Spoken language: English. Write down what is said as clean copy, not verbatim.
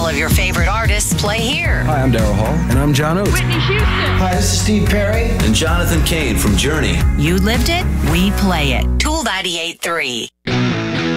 All of your favorite artists play here. Hi, I'm Daryl Hall. And I'm John Oates. Whitney Houston. Hi, this is Steve Perry. And Jonathan Cain from Journey. You lived it, we play it. Tool 98.3.